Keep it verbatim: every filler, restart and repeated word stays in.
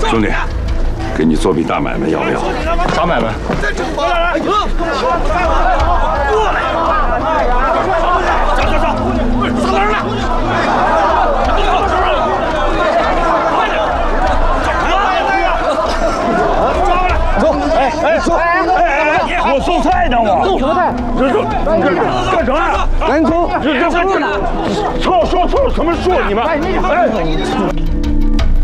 兄弟，给你做笔大买卖，要不要？ 啥买卖？ 过来，过来！走走走，撒人了！抓过来！走！哎哎，走！哎哎，我送菜呢，我送什么菜？ 这这干什么？ 赶紧走！ 这这这，错说错什么说你们？哎。